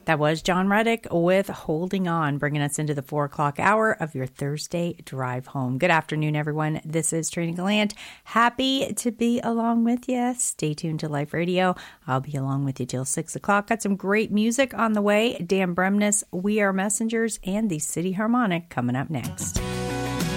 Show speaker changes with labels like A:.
A: That was John Reddick with Holding On, bringing us into the 4 o'clock hour of your Thursday drive home. Good afternoon, everyone. This is Trina Gallant. Happy to be along with you. Stay tuned to Life Radio. I'll be along with you till 6 o'clock. Got some great music on the way. Dan Bremnes, We Are Messengers, and the City Harmonic coming up next.